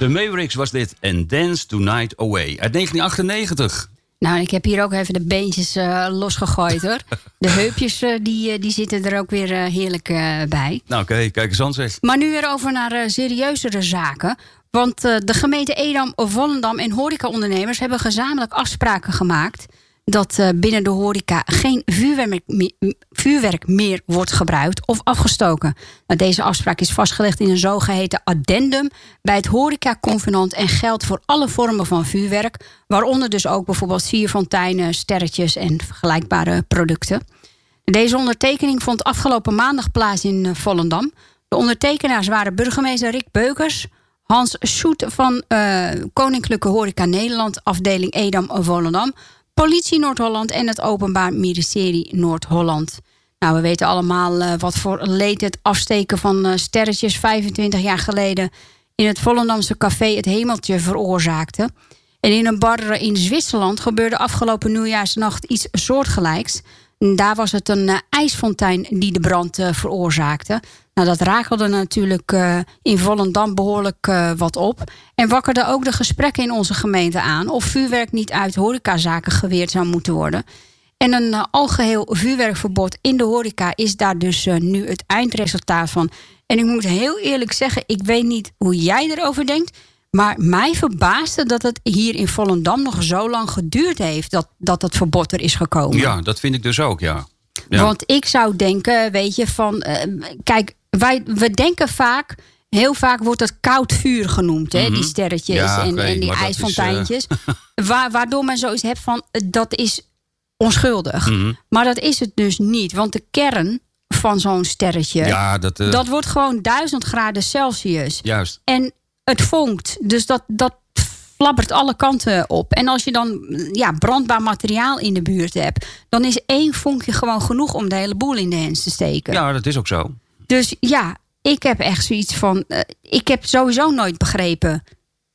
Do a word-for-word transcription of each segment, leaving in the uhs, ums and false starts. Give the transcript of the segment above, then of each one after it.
De Mavericks was dit. En Dance Tonight Away. Uit negentien achtennegentig. Nou, ik heb hier ook even de beentjes uh, losgegooid, hoor. De heupjes, uh, die, die zitten er ook weer uh, heerlijk uh, bij. Nou, oké, okay, kijk eens aan zeg. Maar nu weer over naar uh, serieuzere zaken. Want uh, de gemeente Edam, Volendam en horecaondernemers hebben gezamenlijk afspraken gemaakt dat uh, binnen de horeca geen vuurwerk meer, vuurwerk meer wordt gebruikt of afgestoken. Nou, deze afspraak is vastgelegd in een zogeheten addendum bij het horecaconvenant en geldt voor alle vormen van vuurwerk, waaronder dus ook bijvoorbeeld sierfonteinen, sterretjes en vergelijkbare producten. Deze ondertekening vond afgelopen maandag plaats in uh, Volendam. De ondertekenaars waren burgemeester Rick Beukers, Hans Schoet van uh, Koninklijke Horeca Nederland, afdeling Edam-Volendam, Politie Noord-Holland en het Openbaar Ministerie Noord-Holland. Nou, we weten allemaal uh, wat voor leed het afsteken van uh, sterretjes vijfentwintig jaar geleden in het Volendamse café Het Hemeltje veroorzaakte. En in een bar in Zwitserland gebeurde afgelopen nieuwjaarsnacht iets soortgelijks. En daar was het een uh, ijsfontein die de brand uh, veroorzaakte. Nou, dat rakelde natuurlijk uh, in Volendam behoorlijk uh, wat op. En wakkerde ook de gesprekken in onze gemeente aan of vuurwerk niet uit horecazaken geweerd zou moeten worden. En een uh, algeheel vuurwerkverbod in de horeca is daar dus uh, nu het eindresultaat van. En ik moet heel eerlijk zeggen, ik weet niet hoe jij erover denkt, maar mij verbaasde dat het hier in Volendam nog zo lang geduurd heeft dat, dat het verbod er is gekomen. Ja, dat vind ik dus ook, ja. ja. Want ik zou denken, weet je, van uh, kijk, wij, we denken vaak, heel vaak wordt het koud vuur genoemd, hè, mm-hmm. die sterretjes ja, en, en die ijsfonteintjes. Uh... Wa- waardoor men zoiets hebt van, uh, dat is onschuldig. Mm-hmm. Maar dat is het dus niet, want de kern van zo'n sterretje, ja, dat, uh... dat wordt gewoon duizend graden Celsius. Juist. En het vonkt, dus dat, dat flabbert alle kanten op. En als je dan ja, brandbaar materiaal in de buurt hebt, dan is één vonkje gewoon genoeg om de hele boel in de hens te steken. Ja, dat is ook zo. Dus ja, ik heb echt zoiets van, Uh, ik heb sowieso nooit begrepen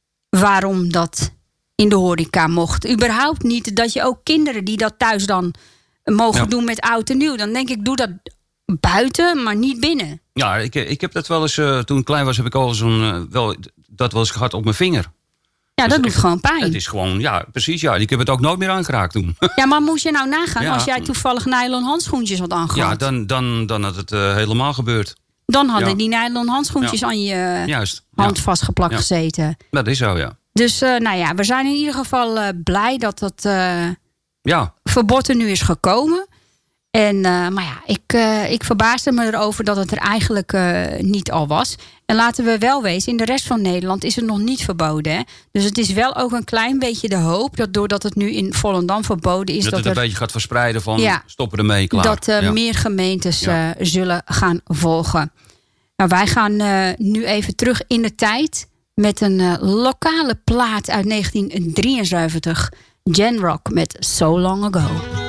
waarom dat in de horeca mocht. Überhaupt niet dat je ook kinderen die dat thuis dan mogen ja. doen met oud en nieuw. Dan denk ik, doe dat buiten, maar niet binnen. Ja, ik, ik heb dat wel eens, uh, toen ik klein was, heb ik al zo'n, uh, wel, dat wel eens gehad op mijn vinger. Ja, dus dat doet echt, gewoon pijn. Het is gewoon, ja, precies, ja. Ik heb het ook nooit meer aangeraakt toen. Ja, maar moest je nou nagaan, ja. als jij toevallig nylon handschoentjes had aangehad? Ja, dan, dan, dan had het uh, helemaal gebeurd. Dan hadden ja. die nylon handschoentjes ja. aan je Juist. hand ja. vastgeplakt ja. gezeten. Dat is zo, ja. Dus uh, nou ja, we zijn in ieder geval uh, blij dat het uh, ja. verbod er nu is gekomen. En, uh, maar ja, ik, uh, ik verbaasde me erover dat het er eigenlijk uh, niet al was. En laten we wel wezen, in de rest van Nederland is het nog niet verboden. Hè? Dus het is wel ook een klein beetje de hoop dat doordat het nu in Volendam verboden is, dat, dat het een er, beetje gaat verspreiden van ja, stoppen ermee, klaar. Dat uh, ja. meer gemeentes ja. uh, zullen gaan volgen. Nou, wij gaan uh, nu even terug in de tijd met een uh, lokale plaat uit negentien drieënzeventig. Jen Rock met So Long Ago.